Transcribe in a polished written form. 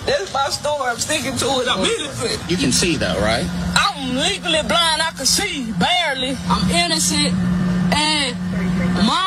That's my story. I'm sticking to it. I'm innocent. You can see though, right? I'm legally blind. I can see barely. I'm innocent, and my